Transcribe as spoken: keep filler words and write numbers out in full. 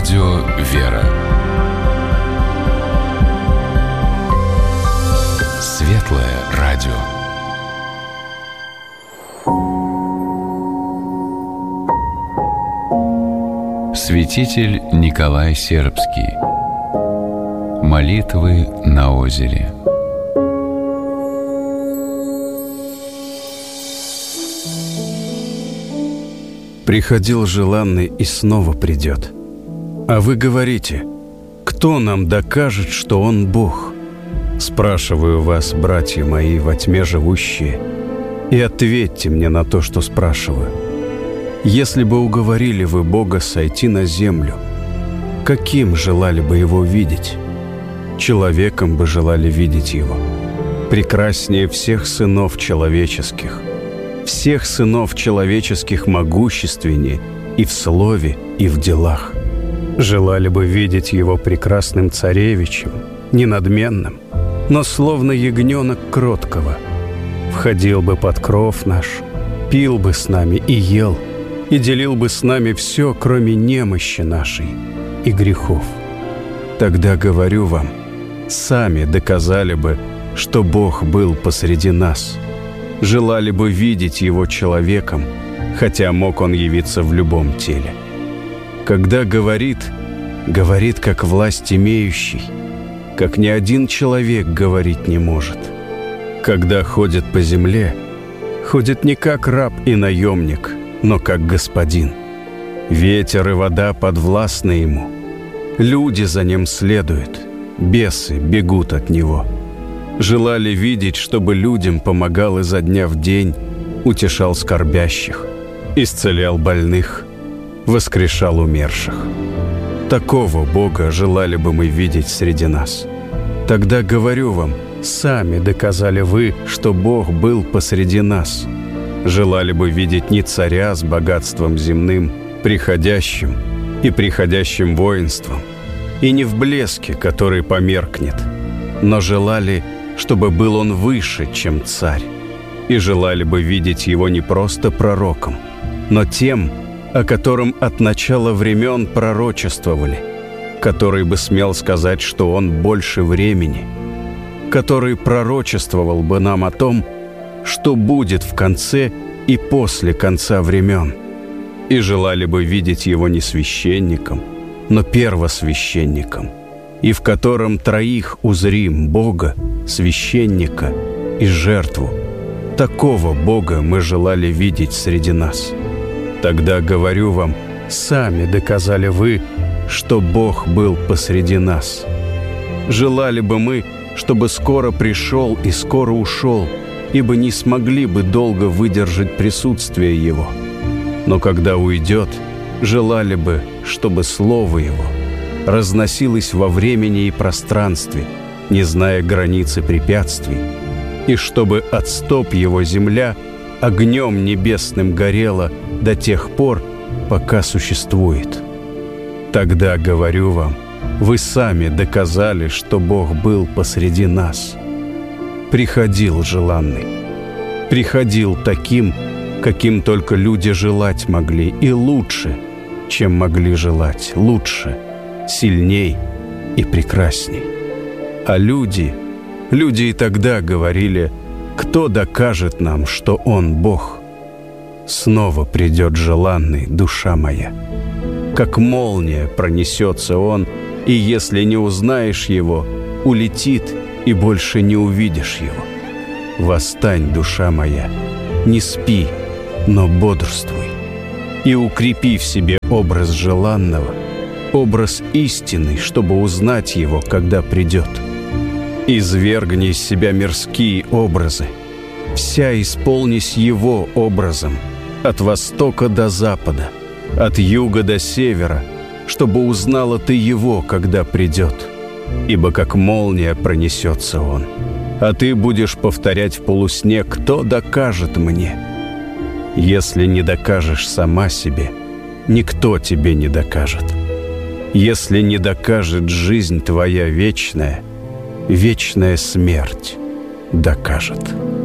Радио «Вера». Светлое радио. Святитель Николай Сербский. Молитвы на озере. Приходил желанный и снова придет. А вы говорите: кто нам докажет, что он Бог? Спрашиваю вас, братья мои, во тьме живущие, и ответьте мне на то, что спрашиваю. Если бы уговорили вы Бога сойти на землю, каким желали бы его видеть? Человеком бы желали видеть его, прекраснее всех сынов человеческих, всех сынов человеческих могущественнее и в слове, и в делах. Желали бы видеть его прекрасным царевичем, не надменным, но словно ягненок кроткого. Входил бы под кров наш, пил бы с нами и ел, и делил бы с нами все, кроме немощи нашей и грехов. Тогда, говорю вам, сами доказали бы, что Бог был посреди нас. Желали бы видеть его человеком, хотя мог он явиться в любом теле. Когда говорит, говорит как власть имеющий, как ни один человек говорить не может. Когда ходит по земле, ходит не как раб и наемник, но как господин. Ветер и вода подвластны ему. Люди за ним следуют, бесы бегут от него. Желали видеть, чтобы людям помогал изо дня в день, утешал скорбящих, исцелял больных, воскрешал умерших. Такого Бога желали бы мы видеть среди нас. Тогда, говорю вам, сами доказали вы, что Бог был посреди нас. Желали бы видеть не царя с богатством земным, приходящим и приходящим воинством, и не в блеске, который померкнет, но желали, чтобы был он выше, чем царь, и желали бы видеть его не просто пророком, но тем, о котором от начала времен пророчествовали, который бы смел сказать, что он больше времени, который пророчествовал бы нам о том, что будет в конце и после конца времен, и желали бы видеть его не священником, но первосвященником, и в котором троих узрим: Бога, священника и жертву. Такого Бога мы желали видеть среди нас. Тогда, говорю вам, сами доказали вы, что Бог был посреди нас. Желали бы мы, чтобы скоро пришел и скоро ушел, ибо не смогли бы долго выдержать присутствие Его. Но когда уйдет, желали бы, чтобы Слово Его разносилось во времени и пространстве, не зная границы препятствий, и чтобы от стоп Его земля огнем небесным горела до тех пор, пока существует. Тогда, говорю вам, вы сами доказали, что Бог был посреди нас. Приходил желанный, приходил таким, каким только люди желать могли, и лучше, чем могли желать, лучше, сильней и прекрасней. А люди, люди и тогда говорили: кто докажет нам, что Он Бог? Снова придет желанный, душа моя. Как молния пронесется Он, и если не узнаешь Его, улетит, и больше не увидишь Его. Восстань, душа моя, не спи, но бодрствуй, и укрепи в себе образ желанного, образ истинный, чтобы узнать Его, когда придет. Извергни из себя мирские образы, вся исполнись Его образом, от востока до запада, от юга до севера, чтобы узнала ты Его, когда придет. Ибо как молния пронесется Он, а ты будешь повторять в полусне: кто докажет мне? Если не докажешь сама себе, никто тебе не докажет. Если не докажет жизнь твоя вечная, вечная смерть докажет.